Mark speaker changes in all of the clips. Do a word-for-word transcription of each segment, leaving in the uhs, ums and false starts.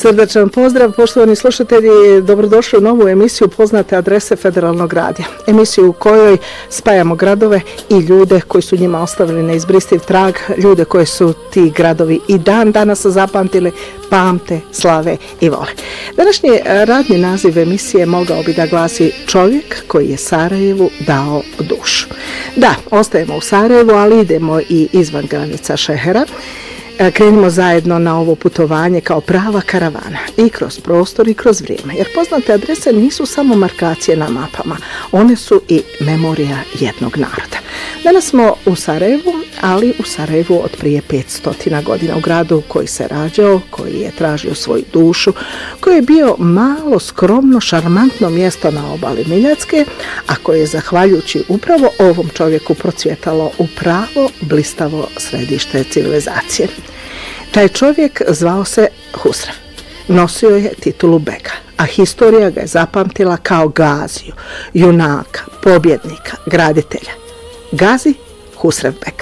Speaker 1: Srdačan pozdrav, poštovani slušatelji, dobrodošli u novu emisiju Poznate adrese Federalnog radija. Emisiju u kojoj spajamo gradove i ljude koji su njima ostavili neizbristiv trag, ljude koji su ti gradovi i dan danas zapamtili, pamte, slave i vole. Današnji radni naziv emisije mogao bi da glasi Čovjek koji je Sarajevu dao dušu. Da, ostajemo u Sarajevu, ali idemo i izvan granica šehera. Krenimo zajedno na ovo putovanje kao prava karavana i kroz prostor i kroz vrijeme, jer poznate adrese nisu samo markacije na mapama, one su i memorija jednog naroda. Danas smo u Sarajevu, ali u Sarajevu od prije petsto godina, u gradu koji se rađao, koji je tražio svoju dušu, koji je bio malo, skromno, šarmantno mjesto na obali Miljacke, a koje je zahvaljujući upravo ovom čovjeku procvjetalo u pravo blistavo središte civilizacije. Taj čovjek zvao se Husrev. Nosio je titulu bega, a historija ga je zapamtila kao Gaziju, junaka, pobjednika, graditelja. Gazi Husrev beg.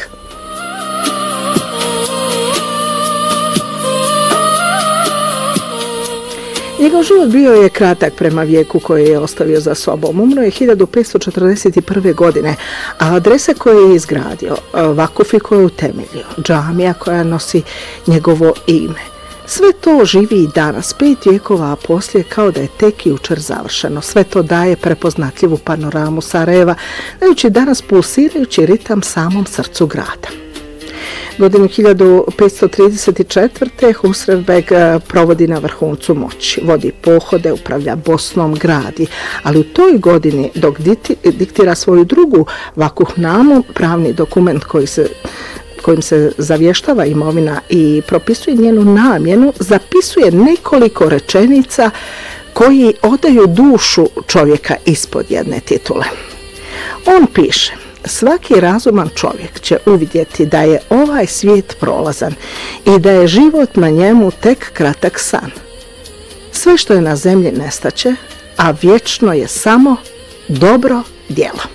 Speaker 1: Njegov život bio je kratak prema vijeku koji je ostavio za sobom. Umro je hiljadu petsto četrdeset prve. godine, a adrese koje je izgradio, vakufi koje je utemeljio, džamija koja nosi njegovo ime, sve to živi i danas, pet vijekova poslije, kao da je tek jučer završeno. Sve to daje prepoznatljivu panoramu Sarajeva, dajući danas pulsirajući ritam samom srcu grada. Godinu hiljadu petsto trideset četvrte. Husrev beg provodi na vrhuncu moći, vodi pohode, upravlja Bosnom, gradi, ali u toj godini dok diktira svoju drugu vakuhnamu, pravni dokument koji se kojim se zavještava imovina i propisuje njenu namjenu, zapisuje nekoliko rečenica koji odaju dušu čovjeka ispod jedne titule. On piše: svaki razuman čovjek će uvidjeti da je ovaj svijet prolazan i da je život na njemu tek kratak san. Sve što je na zemlji nestaće, a vječno je samo dobro djelo.